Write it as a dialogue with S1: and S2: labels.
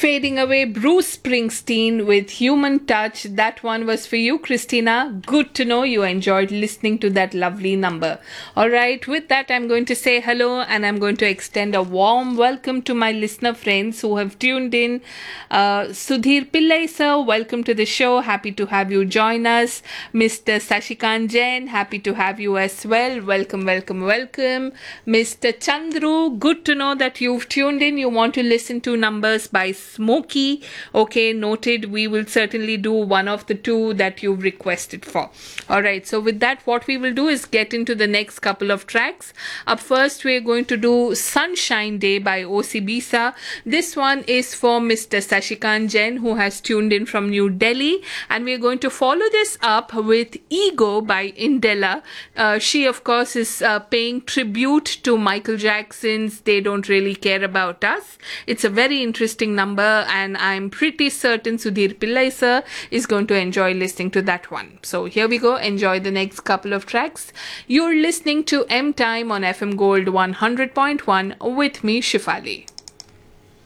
S1: fading away, Bruce Springsteen with Human Touch. That one was for you, Christina. Good to know you enjoyed listening to that lovely number. Alright, with that I'm going to say hello and I'm going to extend a warm welcome to my listener friends who have tuned in. Sudhir Pillai sir, welcome to the show. Happy to have you join us. Mr. Sashikant Jain, happy to have you as well. Welcome. Mr. Chandru, good to know that you've tuned in. You want to listen to numbers by Smokey. Okay, noted. We will certainly do one of the two that you've requested for. Alright, so with that, what we will do is get into the next couple of tracks. Up first, we're going to do Sunshine Day by O.C. Bisa. This one is for Mr. Sashikant Jain, who has tuned in from New Delhi. And we're going to follow this up with Ego by Indela. She, of course, is paying tribute to Michael Jackson's They Don't Really Care About Us. It's a very interesting number and I'm pretty certain Sudhir Pillai sir is going to enjoy listening to that one. So here we go. Enjoy the next couple of tracks. You're listening to M Time on FM Gold 100.1 with me, Shifali.